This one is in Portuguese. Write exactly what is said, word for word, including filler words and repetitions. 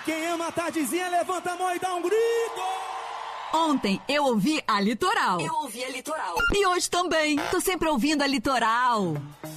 Quem ama a tardezinha, levanta a mão e dá um grito. Ontem eu ouvi a Litoral. Eu ouvi a Litoral. E hoje também. Tô sempre ouvindo a Litoral.